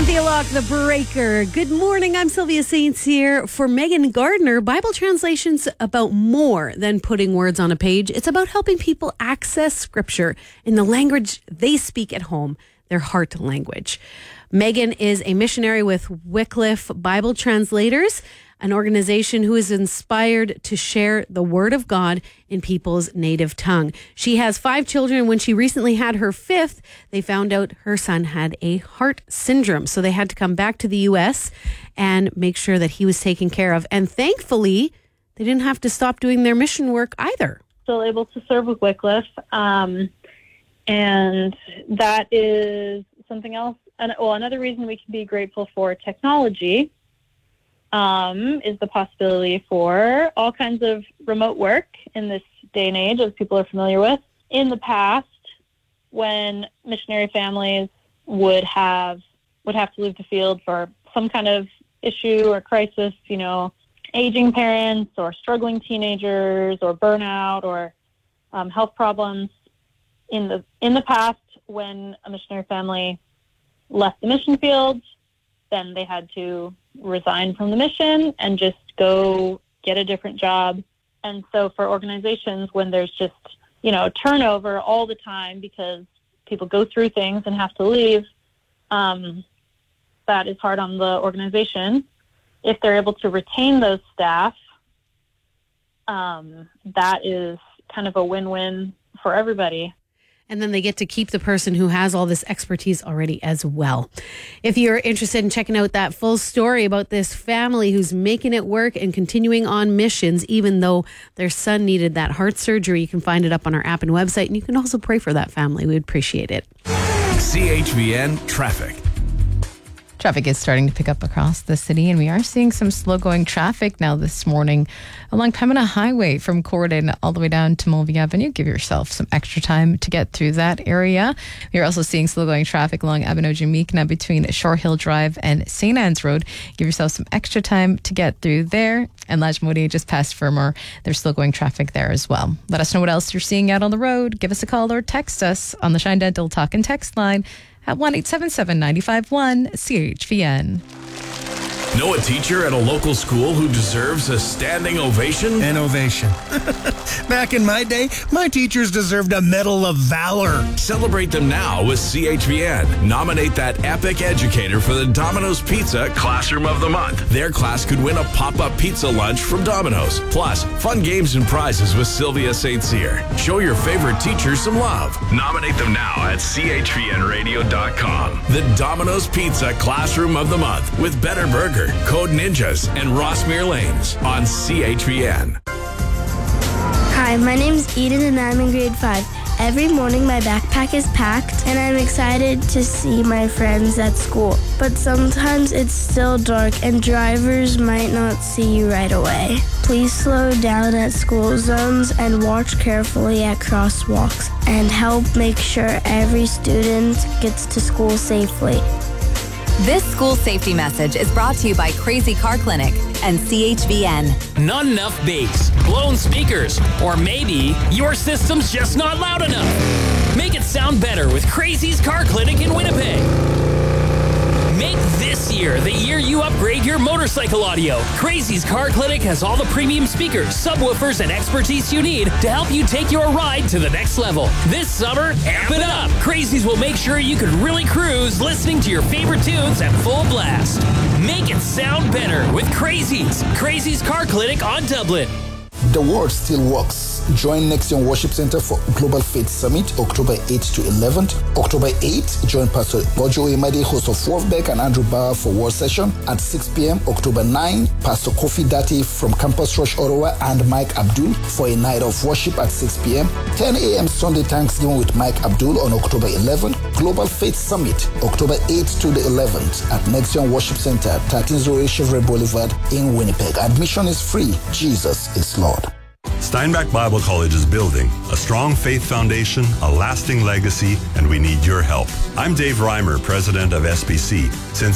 Cynthia Locke, The Breaker. Good morning. I'm Sylvia Saints here for Megan Gardner. Bible translation's about more than putting words on a page. It's about helping people access scripture in the language they speak at home, their heart language. Megan is a missionary with Wycliffe Bible Translators, an organization who is inspired to share the word of God in people's native tongue. She has 5 children. When she recently had her 5th, they found out her son had a heart syndrome. So they had to come back to the U.S. and make sure that he was taken care of. And thankfully, they didn't have to stop doing their mission work either. Still able to serve with Wycliffe. And that is something else. And another reason we can be grateful for technology is the possibility for all kinds of remote work in this day and age, as people are familiar with. In the past, when missionary families would have to leave the field for some kind of issue or crisis, aging parents or struggling teenagers or burnout or health problems. In the past, when a missionary family left the mission field, then they had to resign from the mission and just go get a different job. And so for organizations, when there's just, turnover all the time because people go through things and have to leave, that is hard on the organization. If they're able to retain those staff, that is kind of a win-win for everybody. And then they get to keep the person who has all this expertise already as well. If you're interested in checking out that full story about this family who's making it work and continuing on missions, even though their son needed that heart surgery, you can find it up on our app and website. And you can also pray for that family. We'd appreciate it. CHVN Traffic. Traffic is starting to pick up across the city, and we are seeing some slow-going traffic now this morning along Pembina Highway from Corydon all the way down to Mulvey Avenue. Give yourself some extra time to get through that area. You're also seeing slow-going traffic along Abinogi-Meekna between Shore Hill Drive and St. Anne's Road. Give yourself some extra time to get through there. And Lajmodi just past Fermor. There's slow-going traffic there as well. Let us know what else you're seeing out on the road. Give us a call or text us on the Shine Dental Talk and Text line at 1-877-951 CHVN. Know a teacher at a local school who deserves a standing ovation? An ovation. Back in my day, my teachers deserved a Medal of Valor. Celebrate them now with CHVN. Nominate that epic educator for the Domino's Pizza Classroom of the Month. Their class could win a pop-up pizza lunch from Domino's. Plus, fun games and prizes with Sylvia St. Cyr. Show your favorite teacher some love. Nominate them now at chvnradio.com. The Domino's Pizza Classroom of the Month with Better Burger, Code Ninjas, and Rossmere Lanes on CHVN. Hi, my name's Eden and I'm in grade 5. Every morning my backpack is packed and I'm excited to see my friends at school. But sometimes it's still dark and drivers might not see you right away. Please slow down at school zones and watch carefully at crosswalks and help make sure every student gets to school safely. This school safety message is brought to you by Crazy Car Clinic and CHVN. Not enough bass, blown speakers, or maybe your system's just not loud enough. Make it sound better with Crazy's Car Clinic in Winnipeg. Make this year the year you upgrade your motorcycle audio. Crazy's Car Clinic has all the premium speakers, subwoofers, and expertise you need to help you take your ride to the next level. This summer, amp it up. Crazy's will make sure you can really cruise listening to your favorite tunes at full blast. Make it sound better with Crazy's. Crazy's Car Clinic on Dublin. The word still works. Join Nexion Worship Center for Global Faith Summit, October 8th to 11th. October 8th, join Pastor Bojo Imade, host of Wolfbeck and Andrew Bauer for Word Session at 6 p.m. October 9th, Pastor Kofi Dati from Campus Rush Ottawa and Mike Abdul for a night of worship at 6 p.m. 10 a.m. Sunday Thanksgiving with Mike Abdul on October 11th. Global Faith Summit, October 8th to the 11th at Nexion Worship Center, 1308 Chevrolet Boulevard in Winnipeg. Admission is free. Jesus is Lord. Steinbach Bible College is building a strong faith foundation, a lasting legacy, and we need your help. I'm Dave Reimer, president of SBC. Since